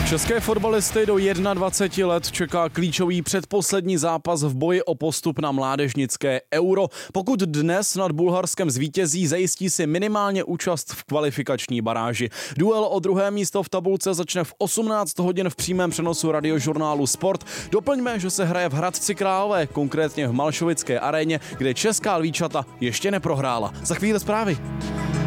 České fotbalisty do 21 let čeká klíčový předposlední zápas v boji o postup na mládežnické Euro. Pokud dnes nad Bulharskem zvítězí, zajistí si minimálně účast v kvalifikační baráži. Duel o druhé místo v tabulce začne v 18 hodin v přímém přenosu radiožurnálu Sport. Doplňme, že se hraje v Hradci Králové, konkrétně v Malšovické aréně, kde česká lvíčata ještě neprohrála. Za chvíli zprávy.